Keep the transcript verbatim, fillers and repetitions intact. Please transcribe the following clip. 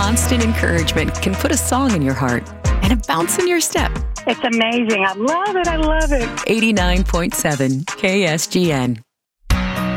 constant encouragement can put a song in your heart and a bounce in your step. It's amazing. I love it. I love it. eighty-nine point seven K S G N.